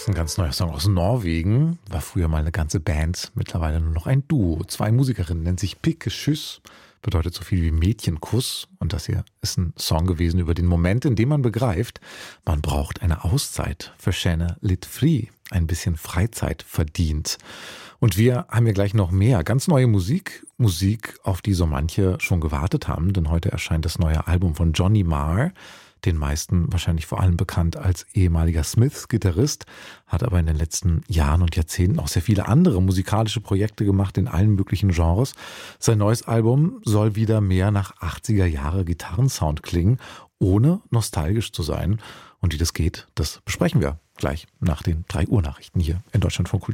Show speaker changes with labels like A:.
A: Das ist ein ganz neuer Song aus Norwegen. War früher mal eine ganze Band, mittlerweile nur noch ein Duo. 2 Musikerinnen, nennt sich Pikke-Kyss, bedeutet so viel wie Mädchenkuss. Und das hier ist ein Song gewesen über den Moment, in dem man begreift, man braucht eine Auszeit. Verschäne lit fri, ein bisschen Freizeit verdient. Und wir haben ja gleich noch mehr ganz neue Musik, auf die so manche schon gewartet haben. Denn heute erscheint das neue Album von Johnny Marr. Den meisten wahrscheinlich vor allem bekannt als ehemaliger Smiths-Gitarrist, hat aber in den letzten Jahren und Jahrzehnten auch sehr viele andere musikalische Projekte gemacht in allen möglichen Genres. Sein neues Album soll wieder mehr nach 80er-Jahre-Gitarrensound klingen, ohne nostalgisch zu sein. Und wie das geht, das besprechen wir gleich nach den 3 Uhr Nachrichten hier in Deutschlandfunk Kultur.